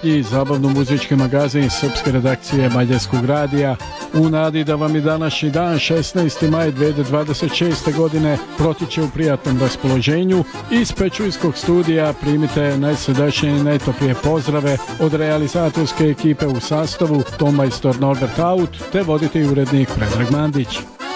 pratnji zabavno-muzički magazin srpske redakcije Mađarskog radija. U nadi da vam i današnji dan, 16. maj 2026. godine, protiče u prijatnom raspoloženju. Iz Pečujskog studija primite najsrdačnije i najtoplije pozdrave od realizatorske ekipe u sastavu Tom majstor Norbert Aut te voditelj urednik Predrag Mandić.